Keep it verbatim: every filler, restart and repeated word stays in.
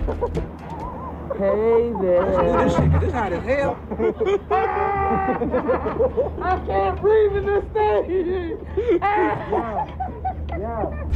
Hey there. Let's do this shit, cause it's hot as hell. I can't breathe in this thing. Yeah. Yeah.